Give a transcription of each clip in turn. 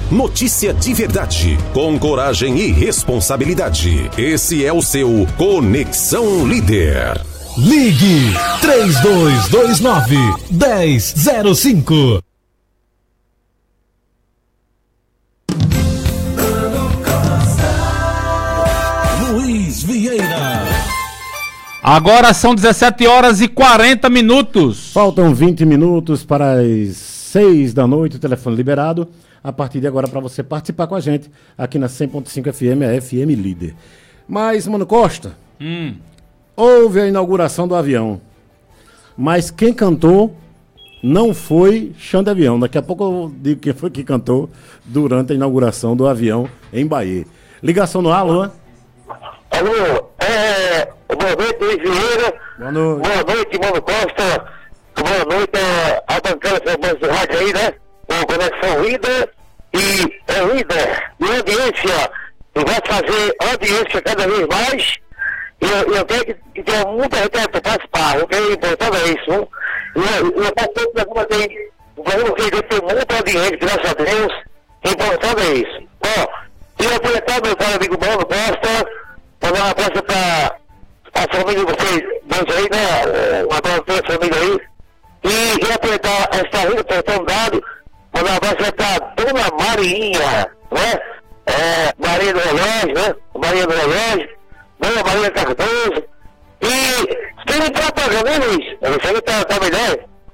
Notícia de verdade, com coragem e responsabilidade. Esse é o seu Conexão Líder. Ligue 3229-1005. Luiz Vieira. Agora são 17h40. Faltam 20 minutos para as 6 da noite, o telefone liberado. A partir de agora, para você participar com a gente aqui na 100.5 FM, a FM Líder. Mas, Mano Costa, houve a inauguração do avião, mas quem cantou não foi Xande Avião. Daqui a pouco eu digo quem foi que cantou durante a inauguração do avião em Bahia. Ligação no ar, Luan. Alô, boa noite, Luiz Vieira. Boa noite. Boa noite, Mano Costa. Boa noite, a bancada do rádio aí, né? O Conexão Líder e Líder de audiência. E vai fazer audiência cada vez mais. E eu quero que tenha muita gente para participar. O que é importante é isso. E eu passei por alguma tem muita audiência, graças a Deus. O importante é isso. Ó, e eu aproveitar meu caro amigo Mano Costa, para dar uma abraço para a família de vocês dois aí, né? Um abraço para a família aí. E aproveitar esta oportunidade, para dar um abraço para a Dona Marinha, né? Maria do Relógio, né? Maria do Relógio, Dona Maria Cardoso. E tem um propaganda, né, Luiz? Você não tá melhor?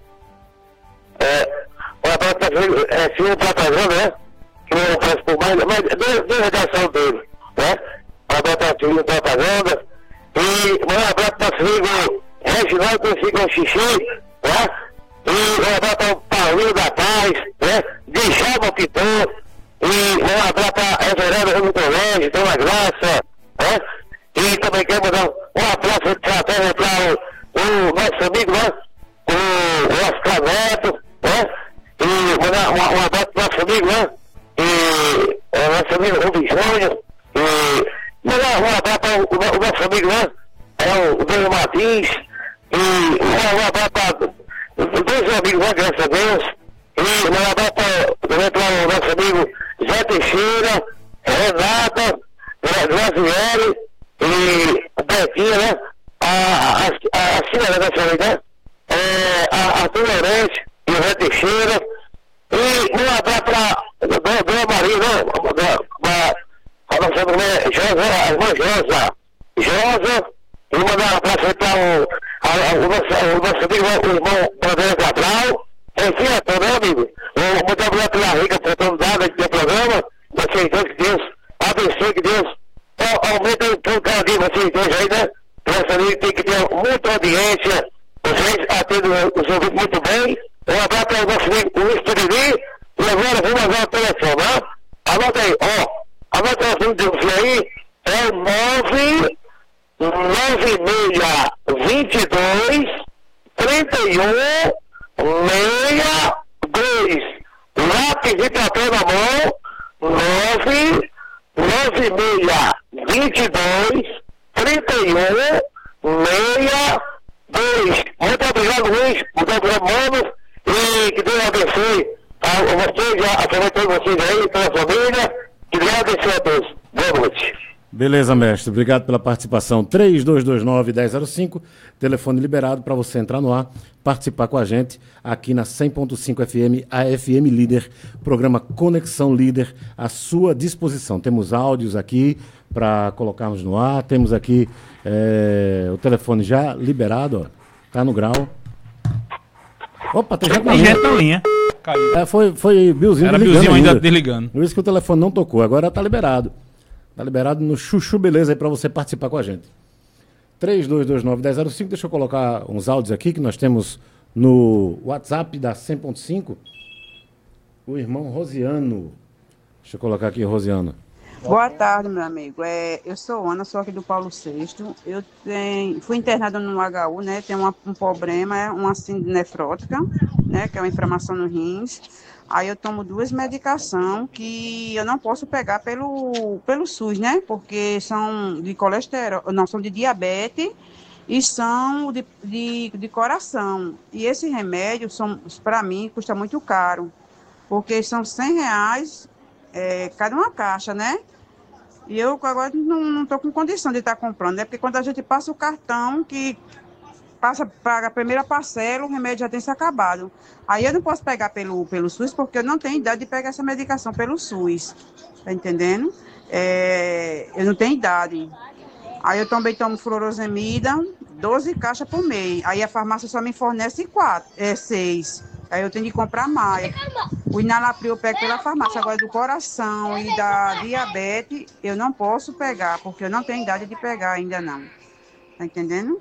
Um abraço para filho de propaganda, né? Que eu não faço por mais, mas deu redação dele, né? Um abraço para filho de propaganda. E um abraço para o filho Reginaldo Consigo Xixi, né? E um abraço para o Paulinho da Paz, né? De Chava Pitor. E um abraço para a Everalda Ramos Colégio, Dona Graça, né? E também quero mandar um abraço fraterno para o nosso amigo, né? O Oscar Neto, né? E mandar um abraço para o nosso amigo, né? E o nosso amigo Rubens Júnior. E mandar um abraço para o nosso amigo, né? O Daniel Martins. E um abraço para dois amigos, né? Graças a Deus. E um abraço para o nosso amigo Zé Teixeira, Renata, Graziele e Betinha, né? A Cinderela da senhora, né? A Lourenço e o Zé Teixeira. E um abraço para a Dona Maria, né? A nossa mulher Josa, a irmã Josa. E mandar um abraço para o nosso amigo, o irmão André Cabral. Enfim, né, amigo? Muito obrigado pela rica oportunidade aqui do programa. Vocês dois, que Deus abençoe, que Deus aumente o cada dia vocês dois aí, né? Nossa amiga tem que ter muita audiência. Vocês atendem os ouvintes muito bem. Um abraço para o nosso amigo Luiz Piriri. E agora vamos usar o telefone, né? Anota aí, anota o número de você aí. É o 996223162. Lápis e papel na mão. 996223162. Muito obrigado, Luiz. Muito obrigado, mano. E que Deus abençoe a vocês, a família de vocês aí, pela família. Que Deus abençoe a todos. Boa noite. Beleza, mestre. Obrigado pela participação. 3229-1005, telefone liberado para você entrar no ar, participar com a gente aqui na 100.5 FM, a FM Líder, programa Conexão Líder, à sua disposição. Temos áudios aqui para colocarmos no ar, temos aqui o telefone já liberado, ó, tá no grau. Opa, tem gente na linha. Caiu. Foi Billzinho Era desligando. Billzinho ainda desligando. Por isso que o telefone não tocou, agora tá liberado. Tá liberado no Chuchu Beleza aí para você participar com a gente. 3229-1005, deixa eu colocar uns áudios aqui que nós temos no WhatsApp da 100.5. O irmão Rosiano. Deixa eu colocar aqui, Rosiano. Boa tarde, meu amigo. Eu sou Ana, sou aqui do Paulo VI. Eu fui internada no HU, né? Tenho um problema, uma síndrome nefrótica, né? Que é uma inflamação no rins. Aí eu tomo 2 medicações que eu não posso pegar pelo SUS, né? Porque são de colesterol, não, são de diabetes e são de coração. E esse remédio, para mim, custa muito caro, porque são R$100 cada uma caixa, né? E eu agora não estou com condição de estar comprando, né? Porque quando a gente passa o cartão, que paga a primeira parcela, o remédio já tem se acabado. Aí eu não posso pegar pelo SUS, porque eu não tenho idade de pegar essa medicação pelo SUS. Tá entendendo? Eu não tenho idade. Aí eu também tomo furosemida, 12 caixas por mês. Aí a farmácia só me fornece 6. Aí eu tenho que comprar mais. O Inalapril eu pego pela farmácia. Agora do coração e da diabetes eu não posso pegar, porque eu não tenho idade de pegar ainda não. Tá entendendo?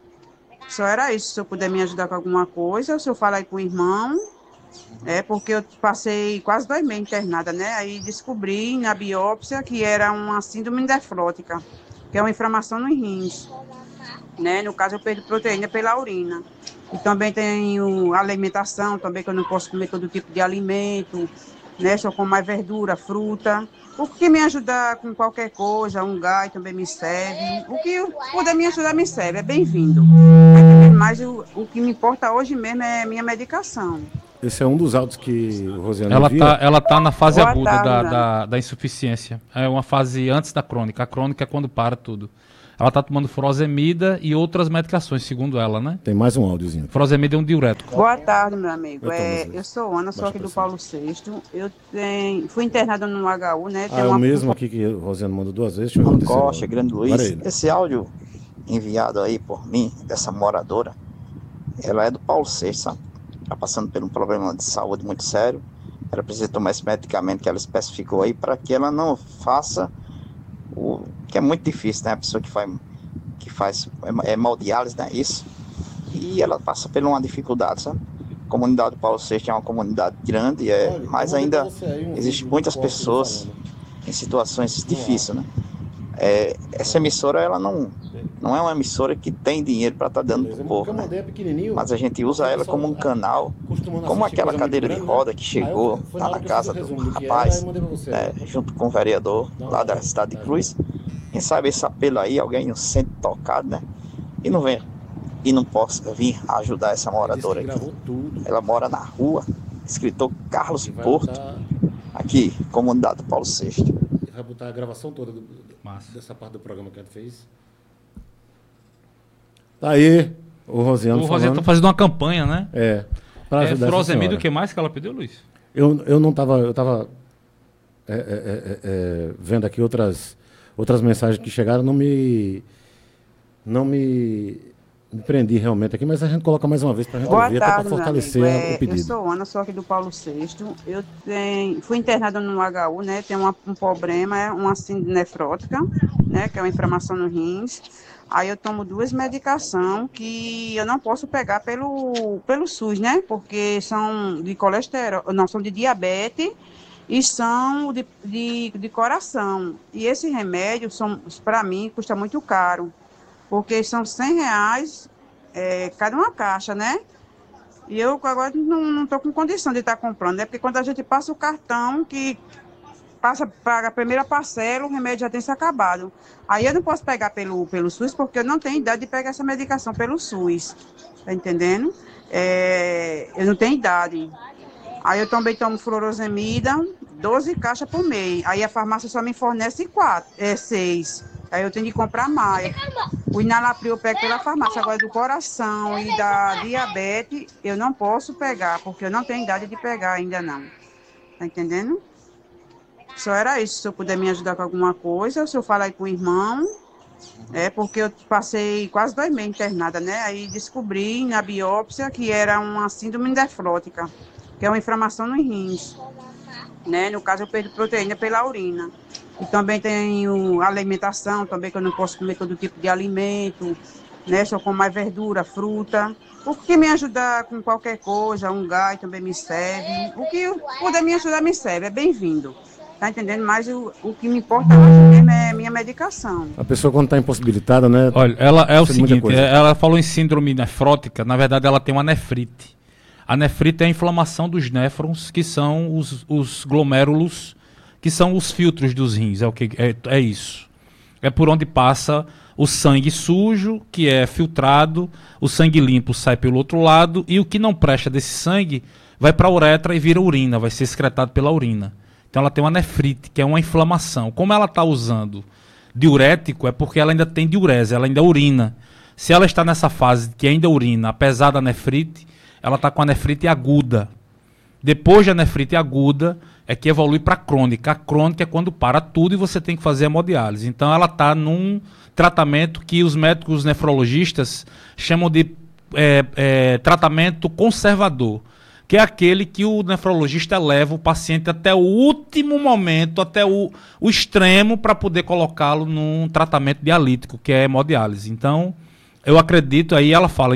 Só era isso. Se eu puder me ajudar com alguma coisa, se eu falar aí com o irmão, porque eu passei quase 2 meses internada, né? Aí descobri na biópsia que era uma síndrome nefrótica, que é uma inflamação nos rins, né? No caso, eu perdi proteína pela urina. E também tenho alimentação, também que eu não posso comer todo tipo de alimento, né? Só como mais verdura, fruta. O que me ajudar com qualquer coisa, um gás também me serve. O que puder me ajudar me serve, é bem-vindo. Mas o que me importa hoje mesmo é minha medicação. Esse é um dos áudios que o Rosiane ela tá na fase Boa aguda tarde, da insuficiência. É uma fase antes da crônica. A crônica é quando para tudo. Ela tá tomando furosemida e outras medicações, segundo ela, né? Tem mais um áudiozinho. Furosemida é um diurético. Boa tarde, meu amigo. Eu Eu sou Ana, sou Baixa aqui do pressão. Paulo VI. Fui internada no HU, né? É o mesmo aqui que o Rosiane mandou 2 vezes. Deixa eu ver o Mano terceiro Costa, áudio. Grande Para Luiz, ele. esse áudio enviado aí por mim, dessa moradora, ela é do Paulo VI, sabe? Tá passando por um problema de saúde muito sério. Ela precisa tomar esse medicamento que ela especificou aí para que ela não faça o que é muito difícil, né? A pessoa que faz hemodiálise, né? Isso. E ela passa por uma dificuldade, sabe? A comunidade do Paulo VI é uma comunidade grande, mas ainda existem muitas pessoas em situações difíceis, né? Essa emissora, ela não é uma emissora que tem dinheiro para estar dando pro povo, né? Mas a gente usa ela como um canal, como aquela cadeira de roda que chegou lá na casa do rapaz, junto com o vereador lá da cidade de Cruz. Quem sabe esse apelo aí, alguém não se sente tocado, né? E não vem, e não possa vir ajudar essa moradora aqui. Ela mora na rua, escritor Carlos Porto, aqui, comunidade do Paulo VI. Vai botar a gravação toda Massa. dessa parte do programa que a gente fez. Tá aí o Rosiane O Rosiane tá falando. fazendo uma campanha, né? Para ajudar essa Furosemida, senhora. o que mais que ela pediu, Luiz? Eu não tava... Eu tava vendo aqui outras mensagens que chegaram, não me prendi realmente aqui, mas a gente coloca mais uma vez para a gente Boa ouvir, até tarde, para meu fortalecer amigo. o Eu pedido. sou Ana, sou aqui do Paulo VI. Fui internada no HU, né? Tenho um problema, uma síndrome nefrótica, né? Que é uma inflamação no rins. Aí eu tomo 2 medicações que eu não posso pegar pelo SUS, né? Porque são de colesterol, não, são de diabetes e são de coração. E esse remédio, para mim, custa muito caro. Porque são R$100 cada uma caixa, né? E eu agora não estou com condição de estar comprando, né? Porque quando a gente passa o cartão, que paga a primeira parcela, o remédio já tem se acabado. Aí eu não posso pegar pelo SUS, porque eu não tenho idade de pegar essa medicação pelo SUS. Tá entendendo? Eu não tenho idade. Aí eu também tomo furosemida, 12 caixas por mês. Aí a farmácia só me fornece 6. Aí eu tenho que comprar mais. O Inalapril eu pego pela farmácia. Agora do coração e da diabetes eu não posso pegar, porque eu não tenho idade de pegar ainda não. Tá entendendo? Só era isso. Se eu puder me ajudar com alguma coisa, se eu falar aí com o irmão, porque eu passei quase 2 meses internada, né? Aí descobri na biópsia que era uma síndrome nefrótica, que é uma inflamação nos rins, né? No caso, eu perdi proteína pela urina. E também tenho alimentação, também que eu não posso comer todo tipo de alimento, né? Só como mais verdura, fruta. O que me ajudar com qualquer coisa, um gás também me serve. O que puder me ajudar me serve, é bem-vindo. Tá entendendo? Mas o que me importa hoje mesmo é minha medicação. A pessoa quando está impossibilitada, né? Olha, ela é o Isso é muita seguinte, coisa. ela falou em síndrome nefrótica, na verdade ela tem uma nefrite. A nefrite é a inflamação dos néfrons, que são os glomérulos, que são os filtros dos rins, é isso. É por onde passa o sangue sujo, que é filtrado, o sangue limpo sai pelo outro lado, e o que não presta desse sangue vai para a uretra e vira urina, vai ser excretado pela urina, Então ela tem uma nefrite, que é uma inflamação. Como ela está usando diurético, é porque ela ainda tem diurese, ela ainda urina. Se ela está nessa fase que ainda urina, apesar da nefrite, ela está com a nefrite aguda. Depois da nefrite aguda, é que evolui para a crônica. A crônica é quando para tudo e você tem que fazer hemodiálise. Então ela está num tratamento que os médicos nefrologistas chamam de tratamento conservador, que é aquele que o nefrologista leva o paciente até o último momento, até o extremo, para poder colocá-lo num tratamento dialítico, que é a hemodiálise. Então, eu acredito, aí ela fala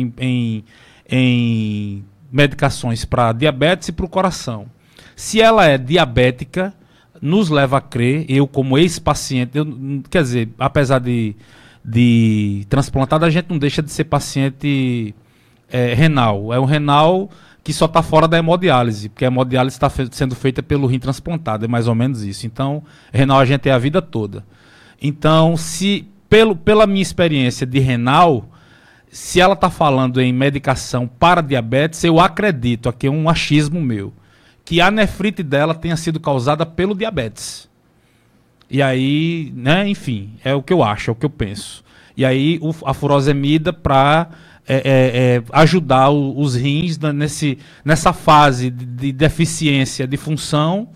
em medicações para diabetes e para o coração. Se ela é diabética, nos leva a crer, eu como ex-paciente, quer dizer, apesar de transplantado, a gente não deixa de ser paciente renal. É um renal que só está fora da hemodiálise, porque a hemodiálise está sendo feita pelo rim transplantado, é mais ou menos isso. Então, renal a gente é a vida toda. Então, pela minha experiência de renal, se ela está falando em medicação para diabetes, eu acredito, aqui é um achismo meu, que a nefrite dela tenha sido causada pelo diabetes. E aí, né, enfim, é o que eu acho, é o que eu penso. E aí a furosemida para ajudar os rins nessa fase de deficiência de função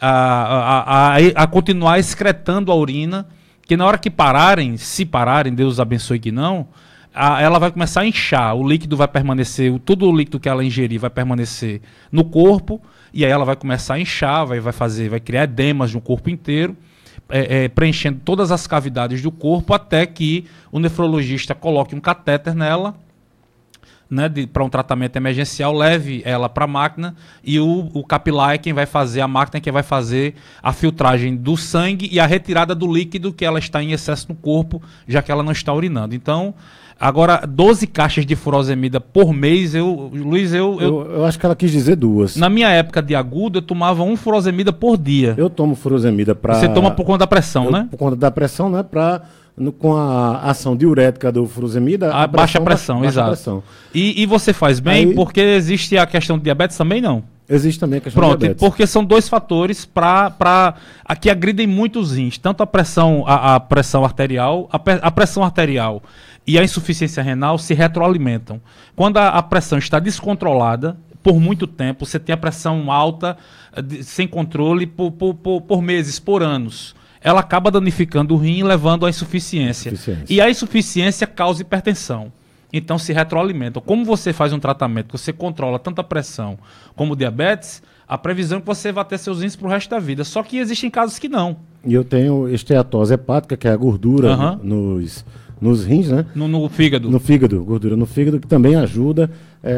a continuar excretando a urina, que na hora que pararem, se pararem, Deus abençoe que não, ela vai começar a inchar, o líquido vai permanecer, todo o líquido que ela ingerir vai permanecer no corpo, e aí ela vai começar a inchar, vai criar edemas no corpo inteiro, preenchendo todas as cavidades do corpo, até que o nefrologista coloque um catéter nela, né, para um tratamento emergencial, leve ela para a máquina, e o capilar é quem vai fazer, a máquina é quem vai fazer a filtragem do sangue e a retirada do líquido que ela está em excesso no corpo, já que ela não está urinando. Então, agora, 12 caixas de furosemida por mês, Luiz, eu acho que ela quis dizer 2. Na minha época de agudo, eu tomava 1 furosemida por dia. Eu tomo furosemida para... Você toma por conta da pressão, né? Por conta da pressão, né? Com a ação diurética do furosemida... Baixa pressão, exato. Pressão. E você faz bem, porque existe a questão de diabetes também, não? Existe também a questão de diabetes. Porque são 2 fatores que agridem muito os rins. Tanto a pressão arterial, a pressão arterial e a insuficiência renal se retroalimentam. Quando a pressão está descontrolada, por muito tempo, você tem a pressão alta, sem controle, por meses, por anos. Ela acaba danificando o rim, levando à insuficiência. E a insuficiência causa hipertensão. Então se retroalimentam. Como você faz um tratamento que você controla tanto a pressão como o diabetes, a previsão é que você vai ter seus rins para o resto da vida. Só que existem casos que não. E eu tenho esteatose hepática, que é a gordura nos rins, né? No fígado. No fígado, gordura no fígado, que também ajuda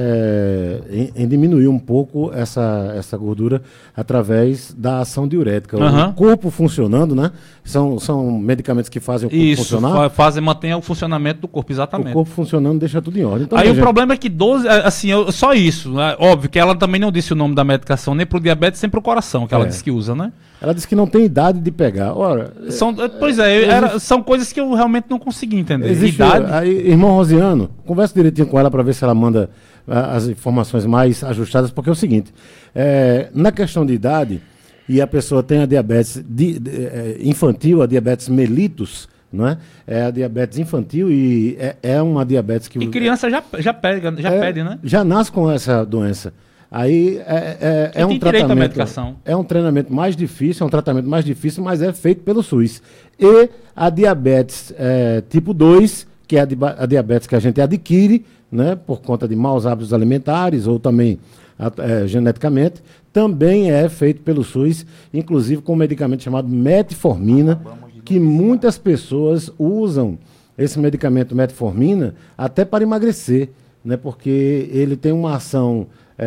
em diminuir um pouco essa gordura através da ação diurética. O corpo funcionando, né? São medicamentos que fazem o corpo funcionar. Mantém o funcionamento do corpo, exatamente. O corpo funcionando deixa tudo em ordem. Então, aí o problema é que 12, só isso. Né? Óbvio que ela também não disse o nome da medicação, nem para o diabetes, nem para o coração, que ela disse que usa, né? Ela disse que não tem idade de pegar. Ora, são coisas que eu realmente não consegui entender. Existe, irmão Rosiano, conversa direitinho com ela para ver se ela manda as informações mais ajustadas, porque é o seguinte, na questão de idade, e a pessoa tem a diabetes infantil, a diabetes mellitus, não é? É a diabetes infantil e é uma diabetes que... E criança já pede, né? Já nasce com essa doença. Aí é um tratamento, medicação. É um treinamento mais difícil, é um tratamento mais difícil, mas é feito pelo SUS. E a diabetes tipo 2, que é a diabetes que a gente adquire, né, por conta de maus hábitos alimentares ou também geneticamente, também é feito pelo SUS, inclusive com um medicamento chamado metformina, que muitas pessoas usam esse medicamento metformina até para emagrecer, né, porque ele tem uma ação...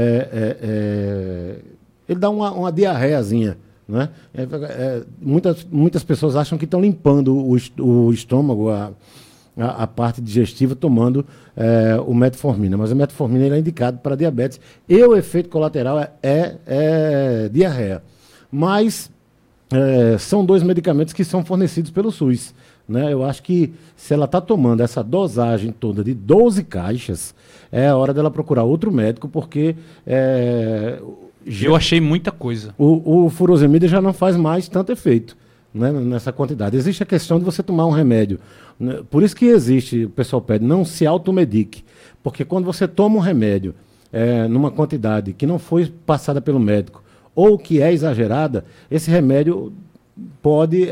ele dá uma diarreiazinha, né? Muitas pessoas acham que estão limpando o estômago, a parte digestiva, tomando o metformina, mas o metformina ele é indicado para diabetes e o efeito colateral é diarreia. Mas são 2 medicamentos que são fornecidos pelo SUS, né? Eu acho que se ela está tomando essa dosagem toda de 12 caixas, é a hora dela procurar outro médico, porque Eu achei muita coisa. O furosemida já não faz mais tanto efeito, né, nessa quantidade. Existe a questão de você tomar um remédio. Né? Por isso que existe, o pessoal pede, não se automedique. Porque quando você toma um remédio numa quantidade que não foi passada pelo médico ou que é exagerada, esse remédio pode...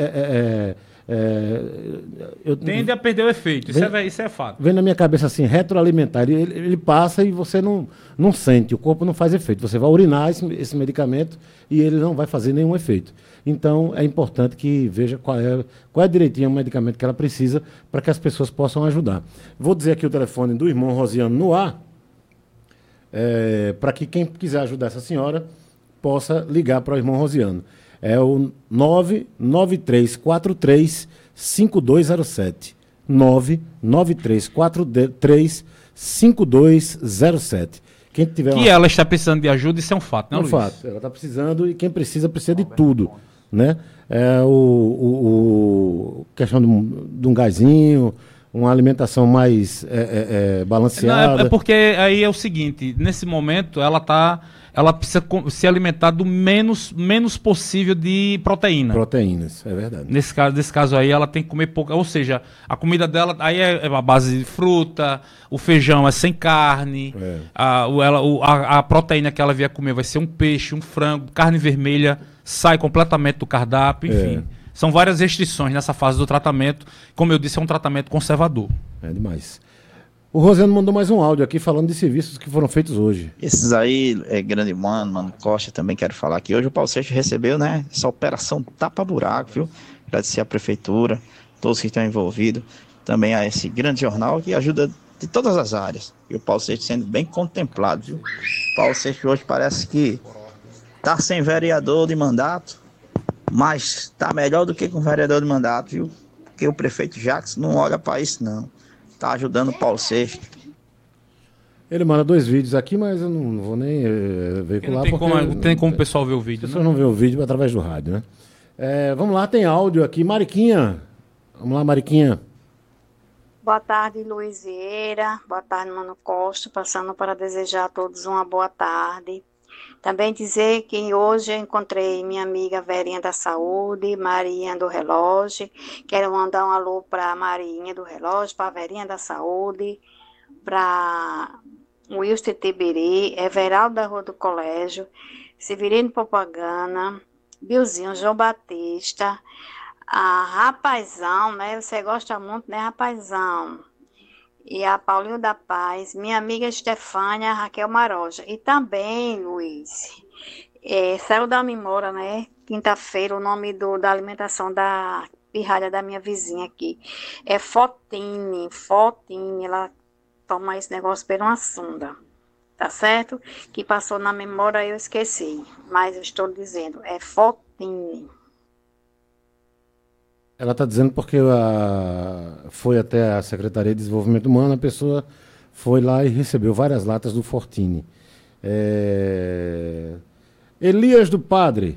Tende a perder o efeito, isso é fato. Vem na minha cabeça assim, retroalimentar. Ele passa e você não sente, o corpo não faz efeito. Você vai urinar esse medicamento e ele não vai fazer nenhum efeito. Então, é importante que veja qual é direitinho o medicamento que ela precisa para que as pessoas possam ajudar. Vou dizer aqui o telefone do irmão Rosiano no ar, para que quem quiser ajudar essa senhora possa ligar para o irmão Rosiano. É o 99343-5207. 99343-5207. Quem tiver que ela está precisando de ajuda, isso é um fato, né, Luiz? É um fato. Ela está precisando e quem precisa de tudo. Né? Questão de um gásinho, uma alimentação mais balanceada. Não, porque aí é o seguinte, nesse momento ela precisa se alimentar do menos possível de proteína. Proteínas, é verdade. Nesse caso aí, ela tem que comer pouca. Ou seja, a comida dela aí é a base de fruta, o feijão é sem carne, a proteína que ela vier comer vai ser um peixe, um frango, carne vermelha sai completamente do cardápio, enfim. São várias restrições nessa fase do tratamento. Como eu disse, é um tratamento conservador. É demais. O Rosiano mandou mais um áudio aqui falando de serviços que foram feitos hoje. Esses aí, grande mano Costa, também quero falar que hoje o Paulo Seixas recebeu, né, essa operação tapa-buraco, viu? Agradecer à prefeitura, todos que estão envolvidos, também a esse grande jornal que ajuda de todas as áreas. E o Paulo Seixas sendo bem contemplado, viu? O Paulo Seixas hoje parece que tá sem vereador de mandato, mas tá melhor do que com vereador de mandato, viu? Porque o prefeito Jacques não olha para isso, não. Tá ajudando o Paulo Seixas. Ele manda 2 vídeos aqui, mas eu não vou nem veicular. Não tem como o pessoal ver o vídeo. As pessoas não vê o vídeo através do rádio, né? Vamos lá, tem áudio aqui. Mariquinha. Vamos lá, Mariquinha. Boa tarde, Luiz Vieira. Boa tarde, Mano Costa. Passando para desejar a todos uma boa tarde. Também dizer que hoje eu encontrei minha amiga Verinha da Saúde, Marinha do Relógio. Quero mandar um alô para a Marinha do Relógio, para a Verinha da Saúde, para Wilson Tibiri, Everaldo da Rua do Colégio, Severino Popagana, Bilzinho, João Batista, a Rapazão, né? Você gosta muito, né, Rapazão? E a Paulinho da Paz, minha amiga Estefânia, Raquel Maroja. E também, Luiz, saiu da memória, né? Quinta-feira, o nome da alimentação da pirralha da minha vizinha aqui. É Fotine, ela toma esse negócio por uma sonda, tá certo? Que passou na memória, eu esqueci. Mas eu estou dizendo, é Fotine. Ela está dizendo porque foi até a Secretaria de Desenvolvimento Humano, a pessoa foi lá e recebeu várias latas do Fortini. Elias do Padre.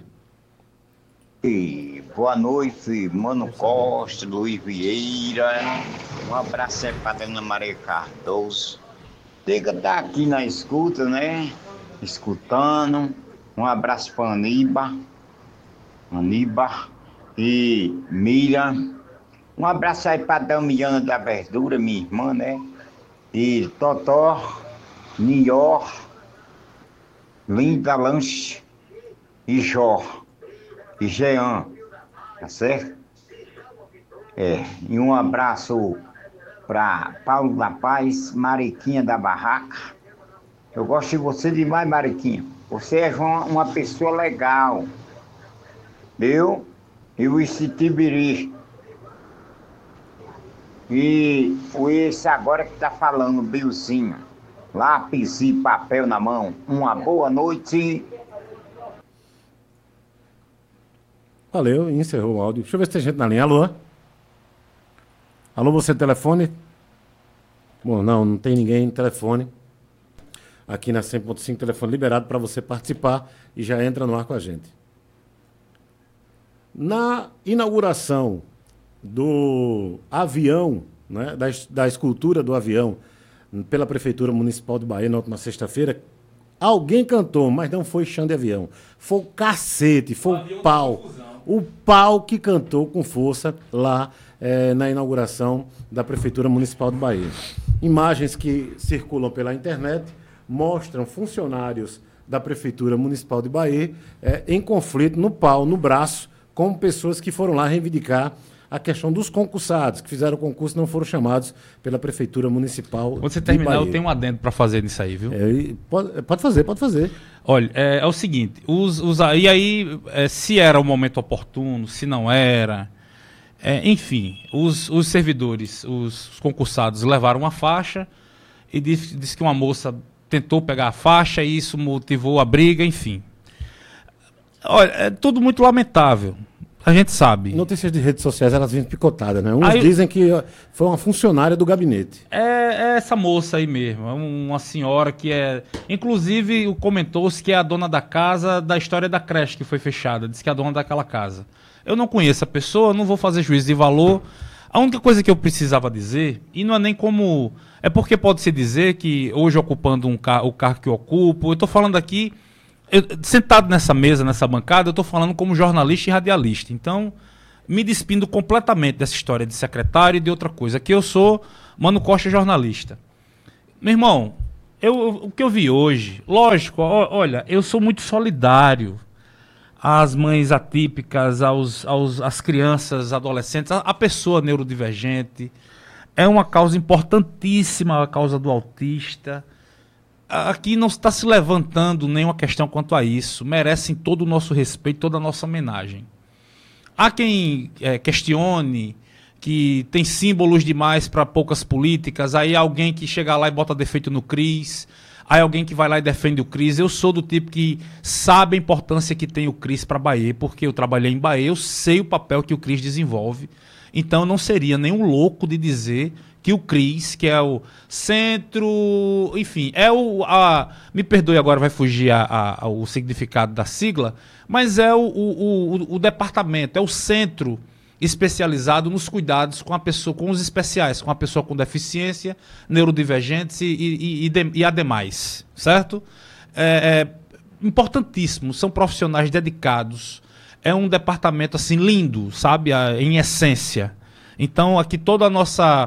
Boa noite, Mano Costa, Luiz Vieira. Um abraço aí para a Dona Maria Cardoso. Chega tá aqui na escuta, né? Escutando. Um abraço para Aníbal e Miriam. Um abraço aí para Damiana da Verdura, minha irmã, né? E Totó, Nior, Linda Lanche e Jó e Jean, tá certo? E um abraço para Paulo da Paz, Mariquinha da Barraca. Eu gosto de você demais, Mariquinha. Você é uma pessoa legal. Eu e o Tibiri. E esse agora que tá falando, Bilzinho. Lápis e papel na mão. Uma boa noite. Valeu, encerrou o áudio. Deixa eu ver se tem gente na linha. Alô? Alô, você telefone? Bom, não tem ninguém no telefone. Aqui na 100.5, telefone liberado para você participar e já entra no ar com a gente. Na inauguração do avião, né, da escultura do avião, pela Prefeitura Municipal de Bahia, na última sexta-feira, Alguém cantou, mas não foi chão de avião. Foi o cacete, foi o pau. O pau que cantou com força lá na inauguração da Prefeitura Municipal de Bahia. Imagens que circulam pela internet mostram funcionários da Prefeitura Municipal de Bahia em conflito, no pau, no braço, com pessoas que foram lá reivindicar a questão dos concursados, que fizeram o concurso e não foram chamados pela Prefeitura Municipal Quando você de terminar, Bahia. eu tenho um adendo para fazer nisso aí, viu? Pode fazer. Olha, é o seguinte, e aí, se era o momento oportuno, se não era, enfim, os servidores, os concursados levaram uma faixa e disse que uma moça tentou pegar a faixa e isso motivou a briga, enfim. Olha, é tudo muito lamentável, a gente sabe. Notícias de redes sociais, elas vêm picotadas, né? Uns dizem que foi uma funcionária do gabinete. É essa moça aí mesmo, uma senhora que inclusive comentou-se que é a dona da casa da história da creche que foi fechada, disse que é a dona daquela casa. Eu não conheço a pessoa, não vou fazer juízo de valor. A única coisa que eu precisava dizer, e não é nem como... É porque pode-se dizer que hoje ocupando o cargo que eu ocupo, eu estou falando aqui, sentado nessa mesa, nessa bancada, eu estou falando como jornalista e radialista. Então, me despindo completamente dessa história de secretário e de outra coisa. Aqui eu sou Mano Costa, jornalista. Meu irmão, o que eu vi hoje, lógico, olha, eu sou muito solidário às mães atípicas, às crianças, adolescentes, a pessoa neurodivergente. É uma causa importantíssima, a causa do autista. Aqui não está se levantando nenhuma questão quanto a isso. Merecem todo o nosso respeito, toda a nossa homenagem. Há quem questione que tem símbolos demais para poucas políticas, aí alguém que chega lá e bota defeito no CRIS, aí alguém que vai lá e defende o CRIS. Eu sou do tipo que sabe a importância que tem o CRIS para a Bahia, porque eu trabalhei em Bahia, eu sei o papel que o CRIS desenvolve. Então eu não seria nenhum louco de dizer que o CRIS, que é o centro, enfim, me perdoe agora, vai fugir o significado da sigla, mas é o departamento, é o centro especializado nos cuidados com a pessoa, com os especiais, com a pessoa com deficiência, neurodivergentes e ademais, certo? Importantíssimo, são profissionais dedicados, é um departamento assim lindo, sabe, em essência. Então aqui todo o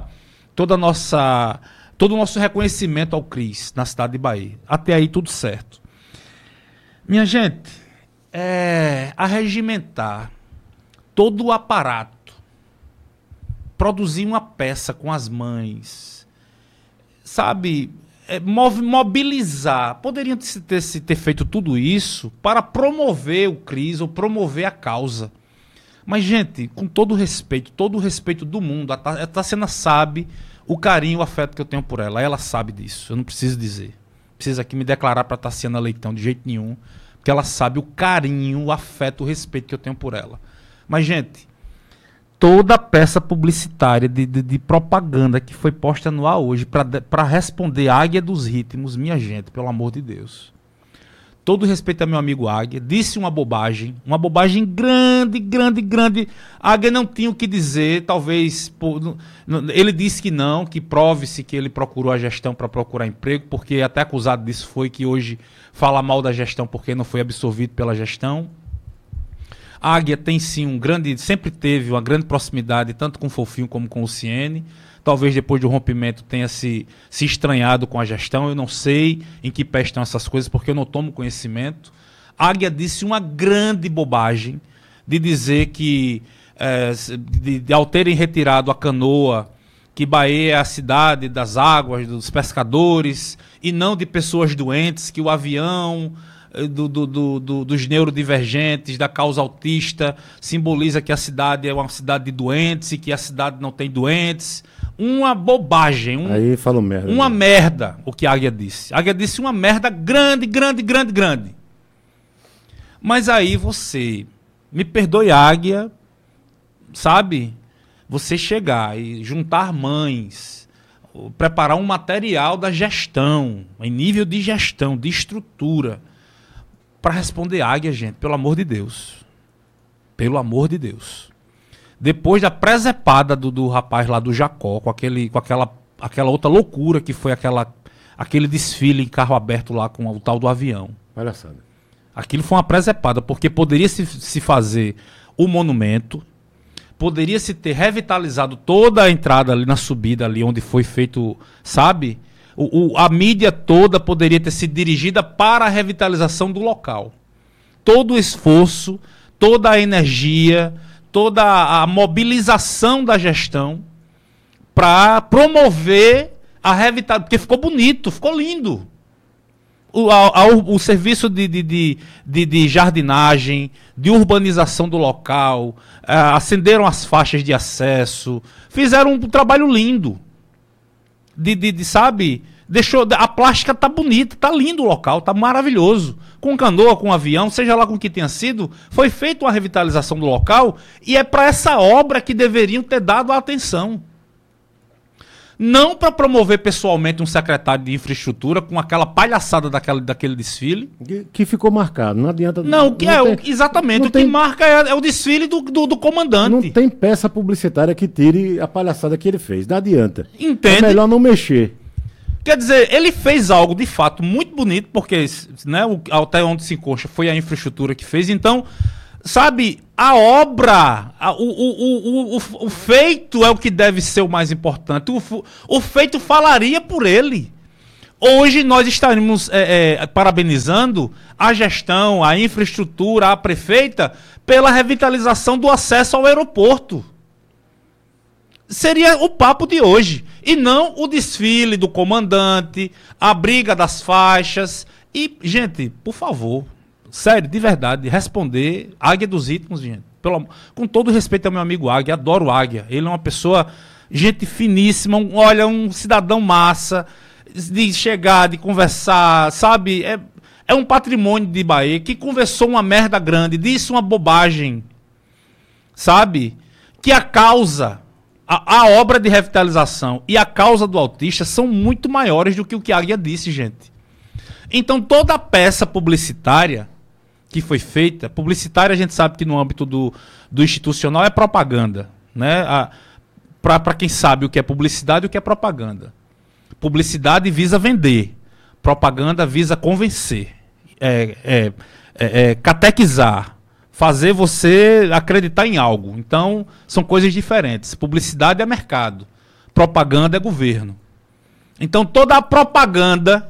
nosso reconhecimento ao CRIS na cidade de Bahia. Até aí tudo certo. Minha gente, arregimentar todo o aparato, produzir uma peça com as mães, sabe, mobilizar. Poderiam ter feito tudo isso para promover o CRIS ou promover a causa. Mas, gente, com todo o respeito do mundo, a Tassiana sabe o carinho, o afeto que eu tenho por ela. Ela sabe disso, eu não preciso dizer. Preciso aqui me declarar para a Tassiana Leitão de jeito nenhum, porque ela sabe o carinho, o afeto, o respeito que eu tenho por ela. Mas, gente, toda peça publicitária de propaganda que foi posta no ar hoje para responder a Águia dos Ritmos, minha gente, pelo amor de Deus. Todo respeito a meu amigo Águia, disse uma bobagem grande. Águia não tinha o que dizer, talvez, ele disse que não, que prove-se que ele procurou a gestão para procurar emprego, porque até acusado disso foi que hoje fala mal da gestão porque não foi absorvido pela gestão. A Águia tem sim sempre teve uma grande proximidade, tanto com o Fofinho como com o Luciene. Talvez depois do rompimento tenha se estranhado com a gestão. Eu não sei em que pé estão essas coisas, porque eu não tomo conhecimento. A Águia disse uma grande bobagem de dizer que, ao terem retirado a canoa, que Bahia é a cidade das águas, dos pescadores, e não de pessoas doentes, que o avião dos neurodivergentes, da causa autista, simboliza que a cidade é uma cidade de doentes e que a cidade não tem doentes. Uma bobagem. Aí falou merda. Uma merda, o que a Águia disse. A Águia disse uma merda grande. Mas aí você, me perdoe, Águia, sabe? Você chegar e juntar mães, preparar um material da gestão, em nível de gestão, de estrutura, para responder Águia, gente, pelo amor de Deus. Pelo amor de Deus. Depois da presepada do rapaz lá do Jacó, com aquela outra loucura que foi aquela aquele desfile em carro aberto lá com o tal do avião. Palhaçada. Aquilo foi uma presepada, porque poderia se fazer o monumento, poderia se ter revitalizado toda a entrada ali na subida, ali onde foi feito, sabe? A mídia toda poderia ter sido dirigida para a revitalização do local. Todo o esforço, toda a energia, toda a mobilização da gestão para promover a revitalização, porque ficou bonito, ficou lindo. O serviço de jardinagem, de urbanização do local, acenderam as faixas de acesso, fizeram um trabalho lindo. Sabe, a plástica tá bonita, tá lindo o local, tá maravilhoso. Com canoa, com avião, seja lá com o que tenha sido, foi feita uma revitalização do local e é para essa obra que deveriam ter dado a atenção. Não para promover pessoalmente um secretário de infraestrutura com aquela palhaçada daquele desfile. Que ficou marcado, não adianta... Exatamente, o que marca é o desfile do comandante. Não tem peça publicitária que tire a palhaçada que ele fez, não adianta. Entende? É melhor não mexer. Quer dizer, ele fez algo de fato muito bonito, porque né, até onde se encosta foi a infraestrutura que fez, então... Sabe, a obra, o feito é o que deve ser o mais importante. O feito falaria por ele. Hoje nós estaríamos parabenizando a gestão, a infraestrutura, a prefeita, pela revitalização do acesso ao aeroporto. Seria o papo de hoje. E não o desfile do comandante, a briga das faixas. E, gente, por favor... Sério, de verdade, responder Águia dos Ritmos, gente. Com todo respeito ao meu amigo Águia, adoro Águia. Ele é uma pessoa, gente finíssima, um cidadão massa, de chegar, de conversar, sabe? É um patrimônio de Bahia, que conversou uma merda grande, disse uma bobagem, sabe? Que a causa, a obra de revitalização e a causa do autista são muito maiores do que o que Águia disse, gente. Então toda a peça publicitária que foi feita, publicitária a gente sabe que no âmbito do institucional é propaganda, né? Para quem sabe o que é publicidade e o que é propaganda. Publicidade visa vender, propaganda visa convencer, catequizar, fazer você acreditar em algo. Então são coisas diferentes. Publicidade é mercado, propaganda é governo. Então toda a propaganda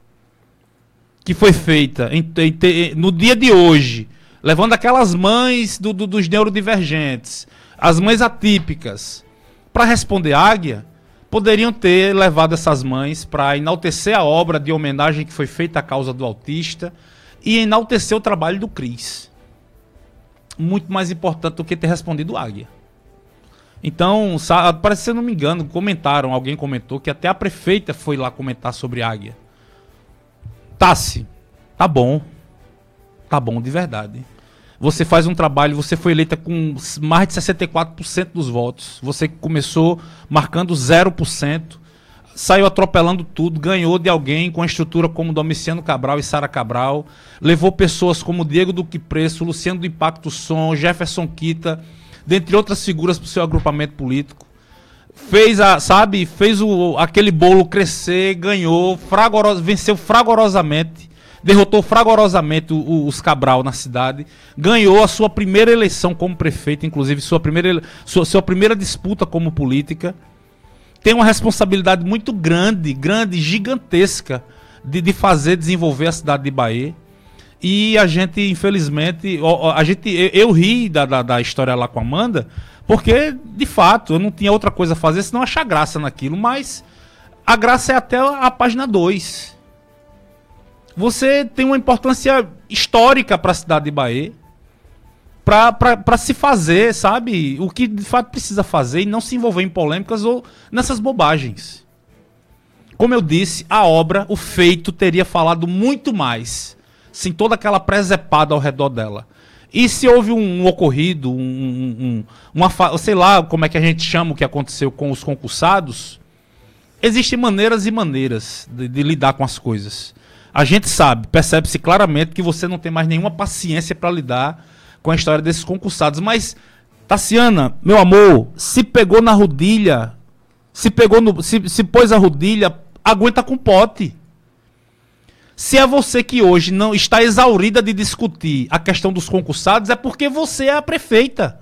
que foi feita no dia de hoje, levando aquelas mães dos neurodivergentes, as mães atípicas, para responder Águia, poderiam ter levado essas mães para enaltecer a obra de homenagem que foi feita à causa do autista e enaltecer o trabalho do CRIS. Muito mais importante do que ter respondido Águia. Então, parece que, se eu não me engano, alguém comentou que até a prefeita foi lá comentar sobre Águia. Tassi, tá bom de verdade. Você faz um trabalho, você foi eleita com mais de 64% dos votos, você começou marcando 0%, saiu atropelando tudo, ganhou de alguém com a estrutura como Domiciano Cabral e Sara Cabral, levou pessoas como Diego Duque Preço, Luciano do Impacto Som, Jefferson Kita, dentre outras figuras para o seu agrupamento político. Fez aquele bolo crescer, ganhou, venceu fragorosamente, derrotou fragorosamente os Cabral na cidade, ganhou a sua primeira eleição como prefeito, inclusive sua primeira disputa como política. Tem uma responsabilidade muito grande, gigantesca, de desenvolver a cidade de Bahia. E a gente, infelizmente, eu ri da história lá com a Amanda, porque, de fato, eu não tinha outra coisa a fazer senão achar graça naquilo. Mas a graça é até a página 2. Você tem uma importância histórica para a cidade de Bahia, para se fazer, sabe? O que de fato precisa fazer e não se envolver em polêmicas ou nessas bobagens. Como eu disse, a obra, o feito, teria falado muito mais sem toda aquela presepada ao redor dela. E se houve um ocorrido, sei lá como é que a gente chama o que aconteceu com os concursados, existem maneiras e maneiras de lidar com as coisas. A gente sabe, percebe-se claramente que você não tem mais nenhuma paciência para lidar com a história desses concursados. Mas, Tassiana, meu amor, se pegou na rodilha, se pôs a rodilha, aguenta com pote. Se é você que hoje não está exaurida de discutir a questão dos concursados, é porque você é a prefeita.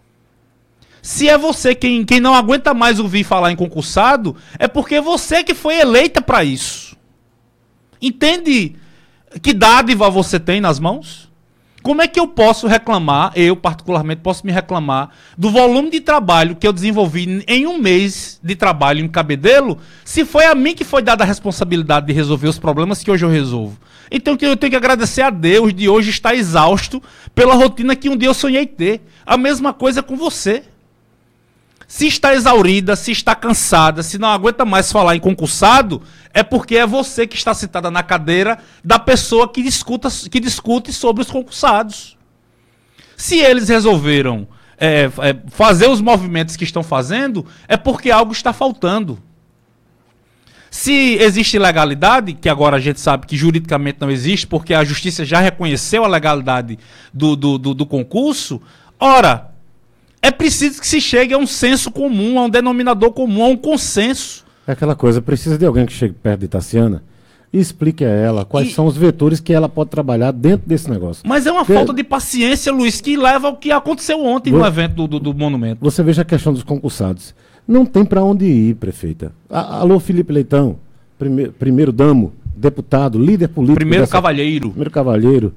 Se é você quem não aguenta mais ouvir falar em concursado, é porque você que foi eleita para isso. Entende que dádiva você tem nas mãos? Como é que eu posso reclamar, eu particularmente posso me reclamar, do volume de trabalho que eu desenvolvi em um mês de trabalho em Cabedelo, se foi a mim que foi dada a responsabilidade de resolver os problemas que hoje eu resolvo? Então eu tenho que agradecer a Deus de hoje estar exausto pela rotina que um dia eu sonhei ter. A mesma coisa com você. Se está exaurida, se está cansada, se não aguenta mais falar em concursado, é porque é você que está sentada na cadeira da pessoa que discute sobre os concursados. Se eles resolveram fazer os movimentos que estão fazendo, é porque algo está faltando. Se existe legalidade, que agora a gente sabe que juridicamente não existe, porque a justiça já reconheceu a legalidade do concurso, ora, é preciso que se chegue a um senso comum, a um denominador comum, a um consenso. É aquela coisa, precisa de alguém que chegue perto de Tassiana e explique a ela quais são os vetores que ela pode trabalhar dentro desse negócio. Mas é uma falta de paciência, Luiz, que leva ao que aconteceu ontem no evento do Monumento. Você veja a questão dos concursados. Não tem para onde ir, prefeita. Alô, Felipe Leitão, primeiro damo, deputado, líder político. Primeiro cavalheiro. Primeiro cavalheiro.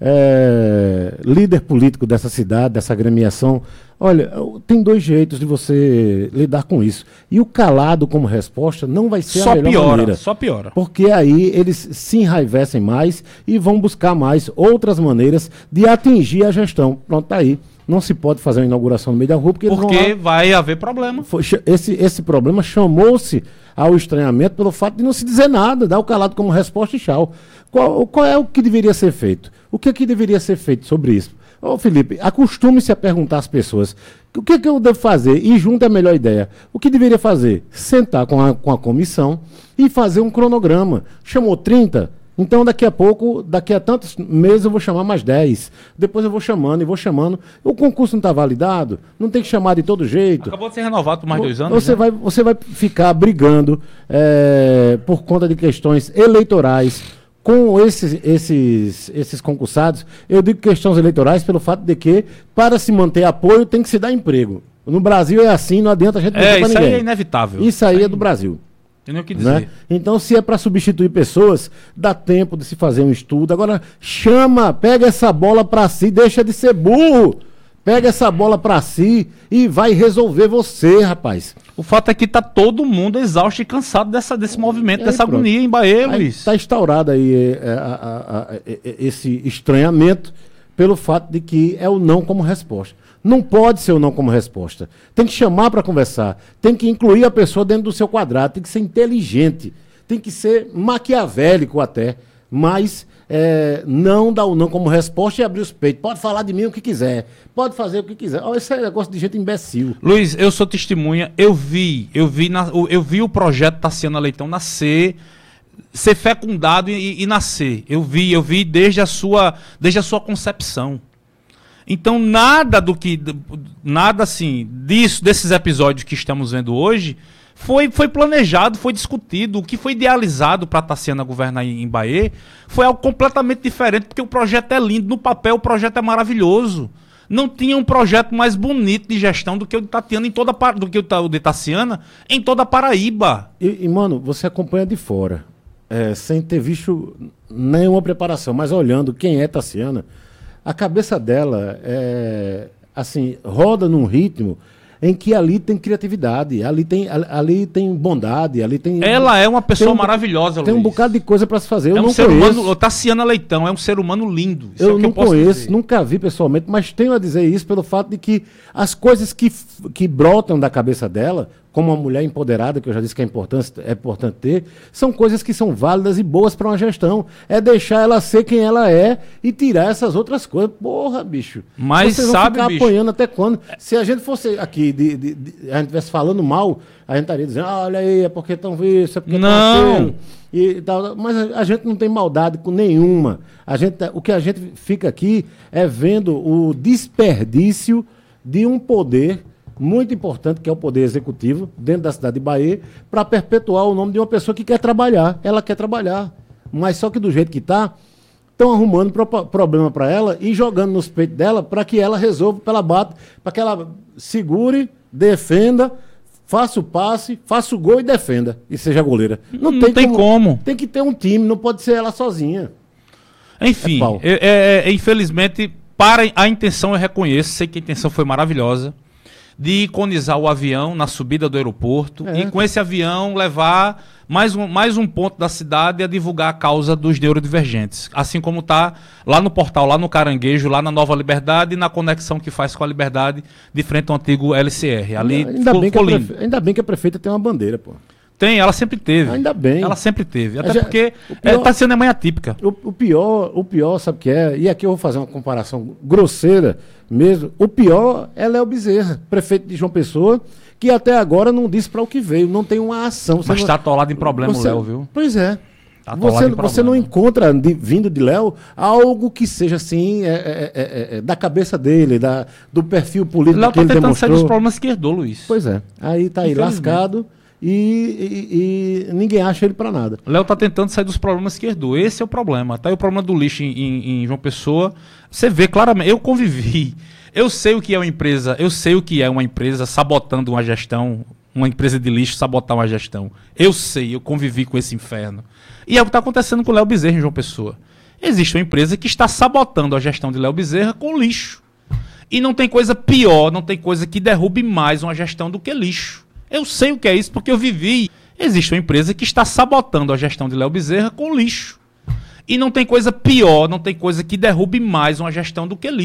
Líder político dessa cidade, dessa agremiação. Olha, tem dois jeitos de você lidar com isso. E o calado como resposta não vai ser a melhor maneira. Só piora. Porque aí eles se enraivecem mais e vão buscar mais outras maneiras de atingir a gestão. Pronto, tá aí. Não se pode fazer uma inauguração no meio da rua porque vai haver problema. Esse problema chamou-se ao estranhamento pelo fato de não se dizer nada, dar o calado como resposta e tchau. Qual é o que deveria ser feito? O que deveria ser feito sobre isso? Ô Felipe, acostume-se a perguntar às pessoas o que eu devo fazer e junto é a melhor ideia. O que deveria fazer? Sentar com a comissão e fazer um cronograma. Chamou 30? Então daqui a tantos meses eu vou chamar mais 10. Depois eu vou chamando e vou chamando. O concurso não está validado? Não tem que chamar de todo jeito. Acabou de ser renovado por mais 2 anos. Você vai ficar brigando por conta de questões eleitorais com esses concursados. Eu digo questões eleitorais pelo fato de que, para se manter apoio, tem que se dar emprego. No Brasil é assim, não adianta a gente mentir para ninguém. Isso aí é inevitável. Isso aí é do Brasil. Tem nem o que dizer. Né? Então, se é para substituir pessoas, dá tempo de se fazer um estudo. Agora, pega essa bola para si, deixa de ser burro. Pega essa bola para si e vai resolver você, rapaz. O fato é que tá todo mundo exausto e cansado desse movimento, dessa agonia em Bahia, Luiz. Está instaurado aí esse estranhamento pelo fato de que é o não como resposta. Não pode ser o não como resposta. Tem que chamar para conversar. Tem que incluir a pessoa dentro do seu quadrado. Tem que ser inteligente. Tem que ser maquiavélico até. Mas não dar o não como resposta e abrir os peitos. Pode falar de mim o que quiser. Pode fazer o que quiser. Esse é negócio de gente imbecil. Luiz, eu sou testemunha. Eu vi o projeto Tassiana Leitão nascer, ser fecundado e nascer. Eu vi desde a sua concepção. Então nada assim desses episódios que estamos vendo hoje foi planejado, foi discutido. O que foi idealizado para Tassiana governar em Bahia foi algo completamente diferente, porque o projeto é lindo, no papel o projeto é maravilhoso. Não tinha um projeto mais bonito de gestão do que o de Tassiana em toda a Paraíba. E mano, você acompanha de fora, sem ter visto nenhuma preparação, mas olhando quem é Tassiana, a cabeça dela roda num ritmo em que ali tem criatividade, ali tem bondade, ali tem... Ela é uma pessoa maravilhosa, Luiz. Tem um bocado de coisa para se fazer. Eu não ser humano, Tassiana Leitão é um ser humano lindo. Isso eu não conheço, nunca vi pessoalmente, mas tenho a dizer isso pelo fato de que as coisas que brotam da cabeça dela, como uma mulher empoderada, que eu já disse que é importante ter, são coisas que são válidas e boas para uma gestão. É deixar ela ser quem ela é e tirar essas outras coisas. Porra, bicho. Mas vocês sabe, vão ficar bicho, apanhando até quando? Se a gente fosse aqui, a gente estivesse falando mal, a gente estaria dizendo, olha aí, é porque estão isso, é porque não. E tal. Mas a gente não tem maldade com nenhuma. O que a gente fica aqui é vendo o desperdício de um poder muito importante, que é o Poder Executivo, dentro da cidade de Bahia, para perpetuar o nome de uma pessoa que quer trabalhar. Ela quer trabalhar, mas só que do jeito que está, estão arrumando problema para ela e jogando nos peitos dela para que ela resolva, para ela bata, para que ela segure, defenda, faça o passe, faça o gol e defenda. E seja goleira. Não tem como. Tem que ter um time, não pode ser ela sozinha. Enfim, infelizmente, para a intenção eu reconheço, sei que a intenção foi maravilhosa, de iconizar o avião na subida do aeroporto e com esse avião levar mais um ponto da cidade a divulgar a causa dos neurodivergentes. Assim como está lá no portal, lá no Caranguejo, lá na Nova Liberdade e na conexão que faz com a Liberdade de frente ao antigo LCR. Ali ainda bem que a prefeita tem uma bandeira, pô. Tem, ela sempre teve. Ainda bem. Ela sempre teve. Até porque está sendo a mãe atípica. O pior, sabe o que é? E aqui eu vou fazer uma comparação grosseira mesmo. O pior é Léo Bezerra, prefeito de João Pessoa, que até agora não disse para o que veio, não tem uma ação. Mas está atolado em problema o Léo, viu? Pois é. Tá você não encontra, vindo de Léo, algo que seja assim, da cabeça dele, do perfil político Léo que ele demonstrou. Léo está tentando sair dos problemas que herdou, Luiz. Pois é. Aí tá aí lascado. E ninguém acha ele para nada. Léo tá tentando sair dos problemas que herdou. Esse é o problema. Tá aí o problema do lixo em João Pessoa. Você vê claramente. Eu convivi. Eu sei o que é uma empresa. Eu sei o que é uma empresa sabotando uma gestão. Uma empresa de lixo sabotar uma gestão. Eu sei. Eu convivi com esse inferno. E é o que está acontecendo com o Léo Bezerra em João Pessoa. Existe uma empresa que está sabotando a gestão de Léo Bezerra com lixo. E não tem coisa pior, não tem coisa que derrube mais uma gestão do que lixo. Eu sei o que é isso porque eu vivi. Existe uma empresa que está sabotando a gestão de Léo Bezerra com lixo. E não tem coisa pior, não tem coisa que derrube mais uma gestão do que lixo.